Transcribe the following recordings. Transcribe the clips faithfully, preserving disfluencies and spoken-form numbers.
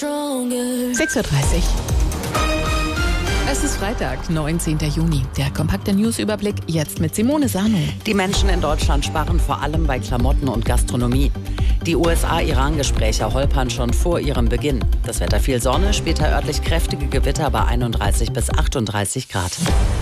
sechs Uhr dreißig. Es ist Freitag, neunzehnter Juni. Der kompakte Newsüberblick jetzt mit Simone Sano. Die Menschen in Deutschland sparen vor allem bei Klamotten und Gastronomie. Die U S A-Iran-Gespräche holpern schon vor ihrem Beginn. Das Wetter viel Sonne, später örtlich kräftige Gewitter bei einunddreißig bis achtunddreißig Grad.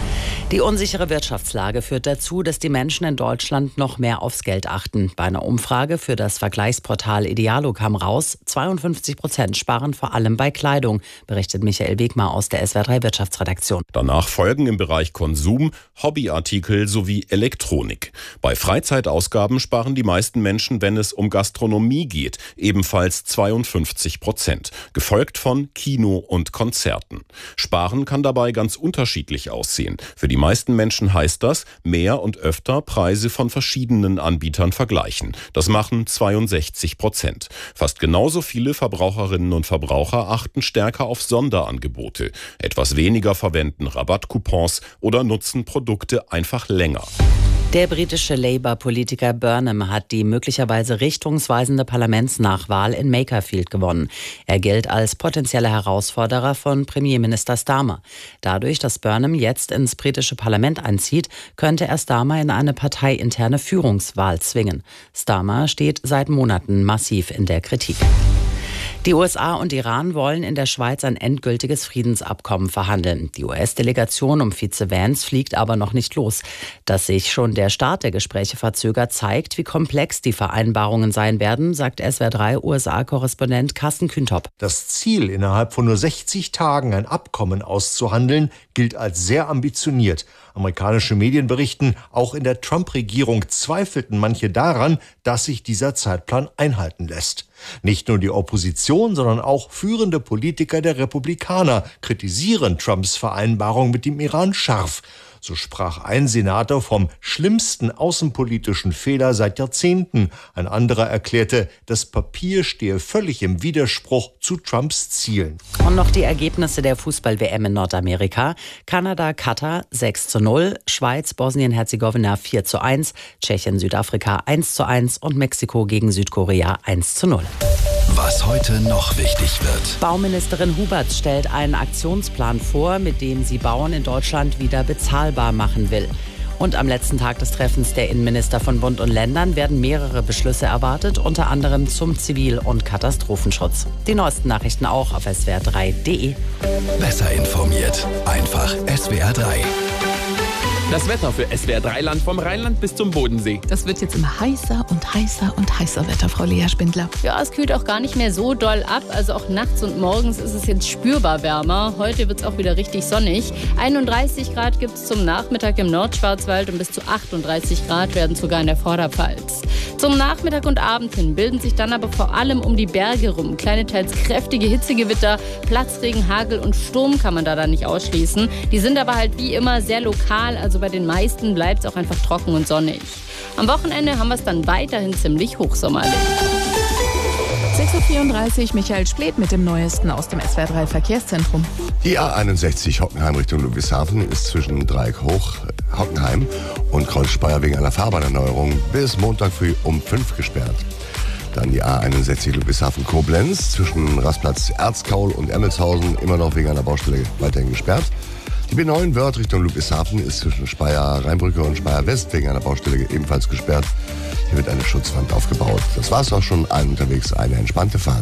Die unsichere Wirtschaftslage führt dazu, dass die Menschen in Deutschland noch mehr aufs Geld achten. Bei einer Umfrage für das Vergleichsportal Idealo kam raus, zweiundfünfzig Prozent sparen vor allem bei Kleidung, berichtet Michael Wegmar aus der S W R drei Wirtschaftsredaktion. Danach folgen im Bereich Konsum, Hobbyartikel sowie Elektronik. Bei Freizeitausgaben sparen die meisten Menschen, wenn es um Gastronomie geht, ebenfalls zweiundfünfzig Prozent, gefolgt von Kino und Konzerten. Sparen kann dabei ganz unterschiedlich aussehen. Für die meisten Menschen heißt das, mehr und öfter Preise von verschiedenen Anbietern vergleichen. Das machen zweiundsechzig Prozent. Fast genauso viele Verbraucherinnen und Verbraucher achten stärker auf Sonderangebote. Etwas weniger verwenden Rabattcoupons oder nutzen Produkte einfach länger. Der britische Labour-Politiker Burnham hat die möglicherweise richtungsweisende Parlamentsnachwahl in Makerfield gewonnen. Er gilt als potenzieller Herausforderer von Premierminister Starmer. Dadurch, dass Burnham jetzt ins britische Parlament einzieht, könnte er Starmer in eine parteiinterne Führungswahl zwingen. Starmer steht seit Monaten massiv in der Kritik. Die U S A und Iran wollen in der Schweiz ein endgültiges Friedensabkommen verhandeln. Die U S-Delegation um Vize Vance fliegt aber noch nicht los. Dass sich schon der Start der Gespräche verzögert, zeigt, wie komplex die Vereinbarungen sein werden, sagt S W R drei U S A-Korrespondent Carsten Kühntop. Das Ziel, innerhalb von nur sechzig Tagen ein Abkommen auszuhandeln, gilt als sehr ambitioniert. Amerikanische Medien berichten, auch in der Trump-Regierung zweifelten manche daran, dass sich dieser Zeitplan einhalten lässt. Nicht nur die Opposition, sondern auch führende Politiker der Republikaner kritisieren Trumps Vereinbarung mit dem Iran scharf. So sprach ein Senator vom schlimmsten außenpolitischen Fehler seit Jahrzehnten. Ein anderer erklärte, das Papier stehe völlig im Widerspruch zu Trumps Zielen. Und noch die Ergebnisse der Fußball-W M in Nordamerika. Kanada, Katar sechs zu null, Schweiz, Bosnien-Herzegowina vier zu eins, Tschechien, Südafrika eins zu eins und Mexiko gegen Südkorea eins zu null. Was heute noch wichtig wird. Bauministerin Huberts stellt einen Aktionsplan vor, mit dem sie Bauen in Deutschland wieder bezahlbar machen will. Und am letzten Tag des Treffens der Innenminister von Bund und Ländern werden mehrere Beschlüsse erwartet, unter anderem zum Zivil- und Katastrophenschutz. Die neuesten Nachrichten auch auf S W R drei punkt de. Besser informiert. Einfach S W R drei. Das Wetter für S W R drei Land vom Rheinland bis zum Bodensee. Das wird jetzt immer heißer und heißer und heißer Wetter, Frau Lea Spindler. Ja, es kühlt auch gar nicht mehr so doll ab. Also auch nachts und morgens ist es jetzt spürbar wärmer. Heute wird es auch wieder richtig sonnig. einunddreißig Grad gibt es zum Nachmittag im Nordschwarzwald und bis zu achtunddreißig Grad werden sogar in der Vorderpfalz. Zum Nachmittag und Abend hin bilden sich dann aber vor allem um die Berge rum kleine, teils kräftige Hitzegewitter. Platzregen, Hagel und Sturm kann man da dann nicht ausschließen. Die sind aber halt wie immer sehr lokal, also bei den meisten bleibt es auch einfach trocken und sonnig. Am Wochenende haben wir es dann weiterhin ziemlich hochsommerlich. sechs Uhr vierunddreißig, Michael Splet mit dem Neuesten aus dem S W R drei Verkehrszentrum. Die A einundsechzig Hockenheim Richtung Ludwigshafen ist zwischen Dreieck Hoch, Hockenheim und Kreuzspeier wegen einer Fahrbahnerneuerung bis Montag früh um fünf gesperrt. Dann die A einundsechzig Ludwigshafen Koblenz zwischen Rastplatz Erzkaul und Emmelshausen immer noch wegen einer Baustelle weiterhin gesperrt. Die B neun Wörth Richtung Ludwigshafen ist zwischen Speyer Rheinbrücke und Speyer West wegen einer Baustelle ebenfalls gesperrt. Hier wird eine Schutzwand aufgebaut. Das war's auch schon. Allen unterwegs eine entspannte Fahrt.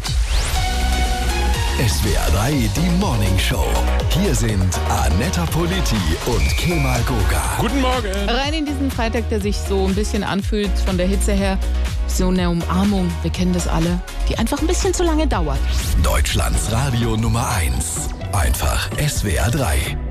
S W R drei, die Morning Show. Hier sind Annetta Politi und Kemal Goga. Guten Morgen. Rein in diesen Freitag, der sich so ein bisschen anfühlt von der Hitze her. So eine Umarmung, wir kennen das alle, die einfach ein bisschen zu lange dauert. Deutschlands Radio Nummer eins. Einfach S W R drei.